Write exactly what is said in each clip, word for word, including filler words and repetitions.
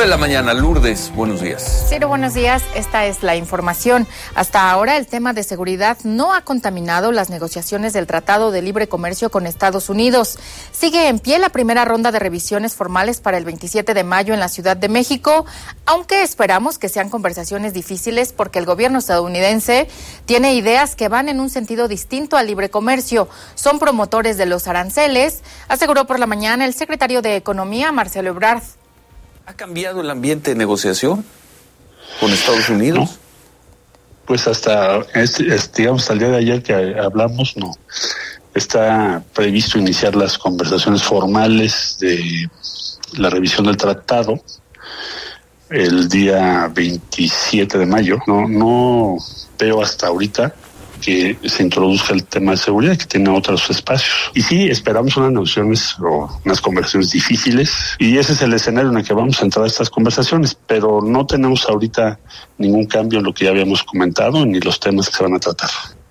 de la mañana, Lourdes, buenos días. Ciro, buenos días. Esta es la información. Hasta ahora el tema de seguridad no ha contaminado las negociaciones del Tratado de Libre Comercio con Estados Unidos. Sigue en pie la primera ronda de revisiones formales para el veintisiete de mayo en la Ciudad de México, aunque esperamos que sean conversaciones difíciles porque el gobierno estadounidense tiene ideas que van en un sentido distinto al libre comercio. Son promotores de los aranceles, aseguró por la mañana el secretario de Economía, Marcelo Ebrard. ¿Ha cambiado el ambiente de negociación con Estados Unidos? No. Pues hasta, este, este, digamos, hasta el día de ayer que hablamos, no. Está previsto iniciar las conversaciones formales de la revisión del tratado el día veintisiete de mayo. No, no veo hasta ahorita que se introduzca el tema de seguridad, que tiene otros espacios. Y sí, esperamos unas negociaciones o unas conversaciones difíciles, y ese es el escenario en el que vamos a entrar a estas conversaciones, pero no tenemos ahorita ningún cambio en lo que ya habíamos comentado, ni los temas que se van a tratar.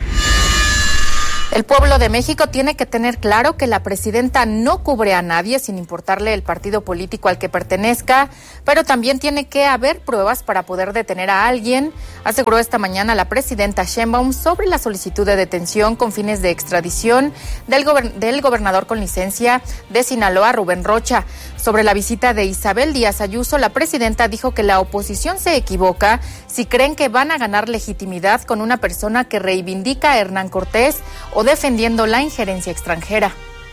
El pueblo de México tiene que tener claro que la presidenta no cubre a nadie sin importarle el partido político al que pertenezca, pero también tiene que haber pruebas para poder detener a alguien, aseguró esta mañana la presidenta Sheinbaum sobre la solicitud de detención con fines de extradición del, gober- del gobernador con licencia de Sinaloa, Rubén Rocha. Sobre la visita de Isabel Díaz Ayuso, la presidenta dijo que la oposición se equivoca si creen que van a ganar legitimidad con una persona que reivindica a Hernán Cortés o defendiendo la injerencia extranjera.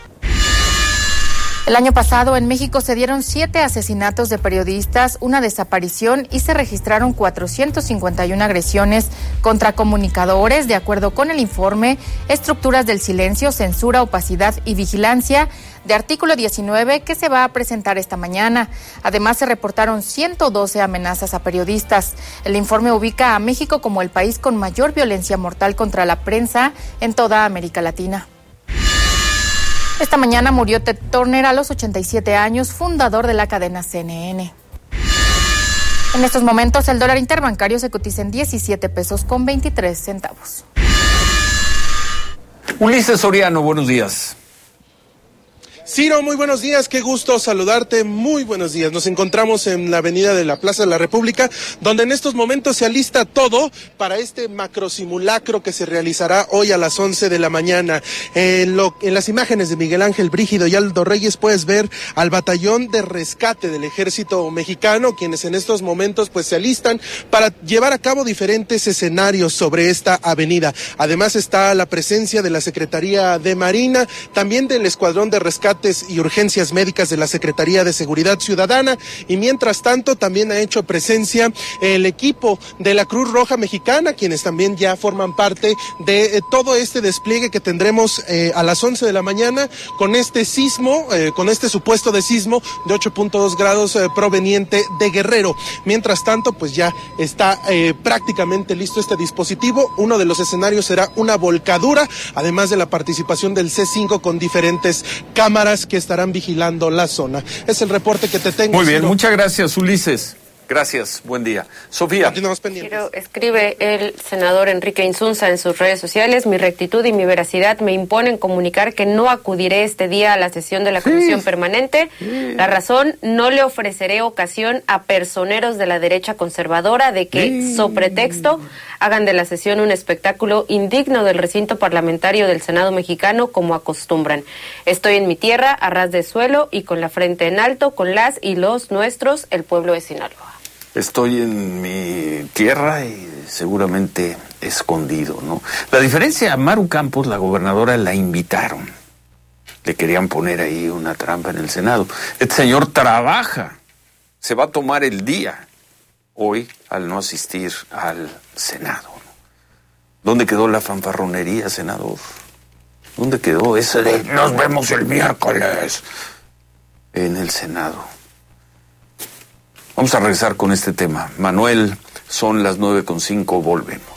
El año pasado en México se dieron siete asesinatos de periodistas, una desaparición y se registraron cuatrocientas cincuenta y una agresiones contra comunicadores, de acuerdo con el informe Estructuras del Silencio, Censura, Opacidad y Vigilancia de Artículo diecinueve que se va a presentar esta mañana. Además, se reportaron ciento doce amenazas a periodistas. El informe ubica a México como el país con mayor violencia mortal contra la prensa en toda América Latina. Esta mañana murió Ted Turner a los ochenta y siete años, fundador de la cadena C N N. En estos momentos, el dólar interbancario se cotiza en diecisiete pesos con veintitrés centavos. Ulises Soriano, buenos días. Ciro, muy buenos días, qué gusto saludarte, muy buenos días. Nos encontramos en la avenida de la Plaza de la República, donde en estos momentos se alista todo para este macro simulacro que se realizará hoy a las once de la mañana. En, lo, en las imágenes de Miguel Ángel Brígido y Aldo Reyes puedes ver al batallón de rescate del ejército mexicano, quienes en estos momentos pues se alistan para llevar a cabo diferentes escenarios sobre esta avenida. Además está la presencia de la Secretaría de Marina, también del Escuadrón de Rescate y Urgencias Médicas de la Secretaría de Seguridad Ciudadana, y mientras tanto también ha hecho presencia el equipo de la Cruz Roja Mexicana, quienes también ya forman parte de eh, todo este despliegue que tendremos eh, a las once de la mañana con este sismo, eh, con este supuesto de sismo de ocho punto dos grados eh, proveniente de Guerrero. Mientras tanto, pues ya está eh, prácticamente listo este dispositivo. Uno de los escenarios será una volcadura, además de la participación del C cinco con diferentes cámaras que estarán vigilando la zona. Es el reporte que te tengo. Muy bien, Ciro. Muchas gracias, Ulises. Gracias, buen día. Sofía. Continuamos pendientes. Quiero, escribe el senador Enrique Insunza en sus redes sociales: mi rectitud y mi veracidad me imponen comunicar que no acudiré este día a la sesión de la Comisión sí. Permanente. Sí. La razón, no le ofreceré ocasión a personeros de la derecha conservadora de que, sí. so pretexto, hagan de la sesión un espectáculo indigno del recinto parlamentario del Senado mexicano como acostumbran. Estoy en mi tierra, a ras de suelo y con la frente en alto, con las y los nuestros, el pueblo de Sinaloa. Estoy en mi tierra y seguramente escondido, ¿no? La diferencia, a Maru Campos, la gobernadora, la invitaron. Le querían poner ahí una trampa en el Senado. Este señor trabaja, se va a tomar el día hoy al no asistir al Senado. ¿Dónde quedó la fanfarronería, senador? ¿Dónde quedó ese de nos vemos el miércoles en el Senado? Vamos a regresar con este tema. Manuel, son las nueve con cinco, volvemos.